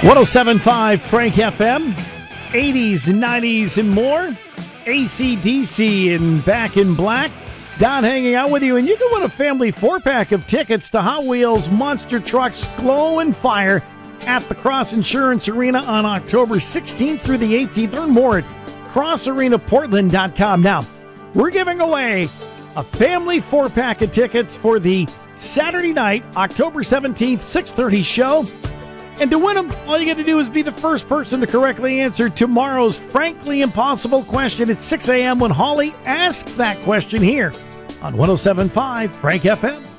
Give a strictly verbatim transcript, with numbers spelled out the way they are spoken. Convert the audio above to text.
one oh seven point five Frank F M, eighties, nineties, and more. A C D C and Back in Black. Don hanging out with you, and you can win a family four-pack of tickets to Hot Wheels Monster Trucks Glow and Fire at the Cross Insurance Arena on October sixteenth through the eighteenth. Learn more at cross arena portland dot com. Now, we're giving away a family four-pack of tickets for the Saturday night, October seventeenth, six thirty show. And to win them, all you got to do is be the first person to correctly answer tomorrow's Frankly Impossible question at six a.m. when Holly asks that question here on one oh seven point five Frank F M.